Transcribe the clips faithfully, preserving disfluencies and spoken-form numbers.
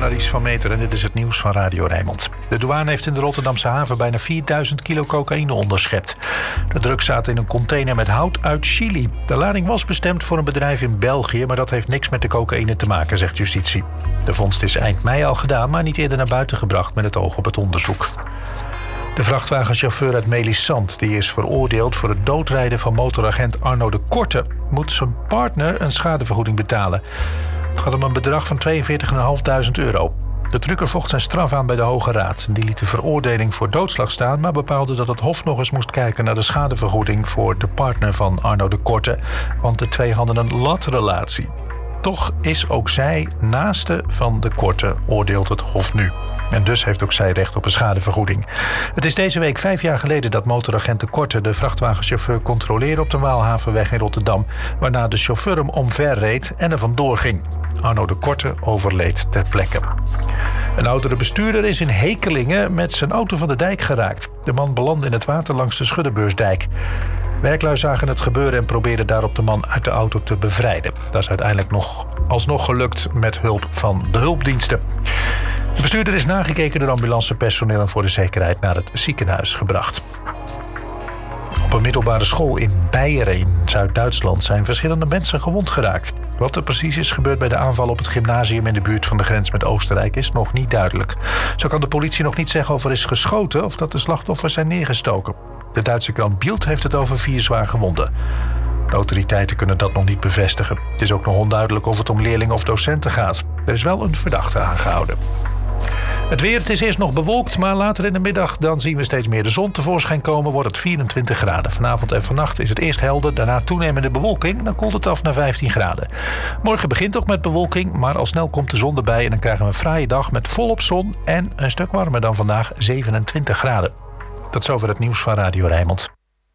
Annelies van Meter en dit is het nieuws van Radio Rijnmond. De douane heeft in de Rotterdamse haven bijna vierduizend kilo cocaïne onderschept. De drugs zaten in een container met hout uit Chili. De lading was bestemd voor een bedrijf in België, maar dat heeft niks met de cocaïne te maken, zegt justitie. De vondst is eind mei al gedaan, maar niet eerder naar buiten gebracht met het oog op het onderzoek. De vrachtwagenchauffeur uit Melisant, die is veroordeeld voor het doodrijden van motoragent Arno de Korte, moet zijn partner een schadevergoeding betalen. Het gaat om een bedrag van tweeënveertigduizend vijfhonderd euro. De trucker vocht zijn straf aan bij de Hoge Raad. Die liet de veroordeling voor doodslag staan, maar bepaalde dat het Hof nog eens moest kijken naar de schadevergoeding voor de partner van Arno de Korte, want de twee hadden een latrelatie. Toch is ook zij naaste van de Korte, oordeelt het Hof nu. En dus heeft ook zij recht op een schadevergoeding. Het is deze week vijf jaar geleden dat motoragent de Korte de vrachtwagenchauffeur controleerde op de Waalhavenweg in Rotterdam, waarna de chauffeur hem omver reed en er vandoor ging. Arno de Korte overleed ter plekke. Een oudere bestuurder is in Hekelingen met zijn auto van de dijk geraakt. De man belandde in het water langs de Schuddebeursdijk. Werklui zagen het gebeuren en probeerden daarop de man uit de auto te bevrijden. Dat is uiteindelijk nog alsnog gelukt met hulp van de hulpdiensten. De bestuurder is nagekeken door ambulancepersoneel en voor de zekerheid naar het ziekenhuis gebracht. Op een middelbare school in Beieren in Zuid-Duitsland zijn verschillende mensen gewond geraakt. Wat er precies is gebeurd bij de aanval op het gymnasium in de buurt van de grens met Oostenrijk is nog niet duidelijk. Zo kan de politie nog niet zeggen of er is geschoten of dat de slachtoffers zijn neergestoken. De Duitse krant Bild heeft het over vier zwaar gewonden. De autoriteiten kunnen dat nog niet bevestigen. Het is ook nog onduidelijk of het om leerlingen of docenten gaat. Er is wel een verdachte aangehouden. Het weer, het is eerst nog bewolkt, maar later in de middag dan zien we steeds meer de zon tevoorschijn komen, wordt het vierentwintig graden. Vanavond en vannacht is het eerst helder, daarna toenemende bewolking, dan koelt het af naar vijftien graden. Morgen begint ook met bewolking, maar al snel komt de zon erbij en dan krijgen we een fraaie dag met volop zon en een stuk warmer dan vandaag, zevenentwintig graden. Tot zover het nieuws van Radio Rijnmond.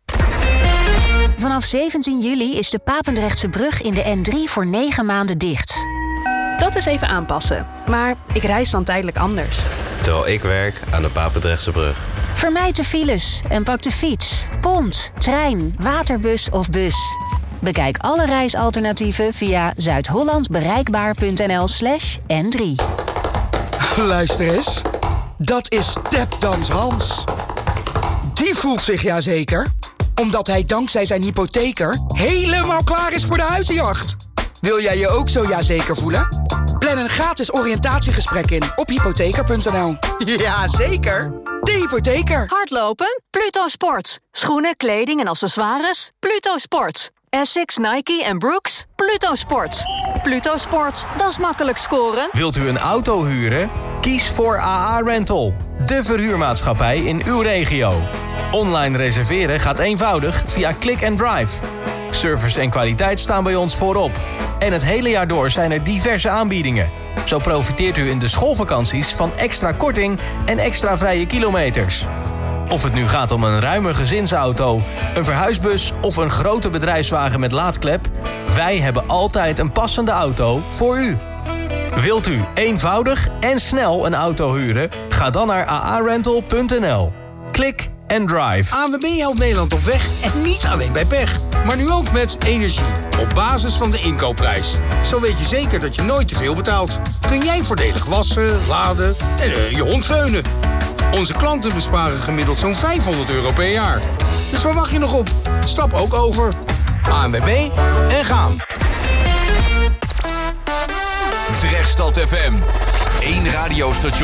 Vanaf zeventien juli is de Papendrechtse brug in de N drie voor negen maanden dicht. Dat is even aanpassen, maar ik reis dan tijdelijk anders. Terwijl ik werk aan de Papendrechtse brug. Vermijd de files en pak de fiets, pont, trein, waterbus of bus. Bekijk alle reisalternatieven via zuidhollandbereikbaar.nl slash N3. Luister eens, dat is Tapdans Hans. Die voelt zich ja zeker, omdat hij dankzij zijn hypotheker helemaal klaar is voor de huizenjacht. Wil jij je ook zo ja zeker voelen? Plan een gratis oriëntatiegesprek in op hypotheker punt n l. Ja, zeker. De hypotheker. Hardlopen? Pluto Sport. Schoenen, kleding en accessoires? Pluto Sport. Essex, Nike en Brooks? Pluto Sport. Pluto Sport, dat is makkelijk scoren. Wilt u een auto huren? Kies voor A A Rental, de verhuurmaatschappij in uw regio. Online reserveren gaat eenvoudig via Click and Drive. Service en kwaliteit staan bij ons voorop. En het hele jaar door zijn er diverse aanbiedingen. Zo profiteert u in de schoolvakanties van extra korting en extra vrije kilometers. Of het nu gaat om een ruime gezinsauto, een verhuisbus of een grote bedrijfswagen met laadklep, wij hebben altijd een passende auto voor u. Wilt u eenvoudig en snel een auto huren? Ga dan naar a a rental punt n l. Klik en drive. A N W B helpt Nederland op weg en niet alleen bij pech. Maar nu ook met energie. Op basis van de inkoopprijs. Zo weet je zeker dat je nooit te veel betaalt. Kun jij voordelig wassen, laden en uh, je hond veunen. Onze klanten besparen gemiddeld zo'n vijfhonderd euro per jaar. Dus waar wacht je nog op? Stap ook over. A N W B en gaan. Drechtstad F M. Eén radiostation.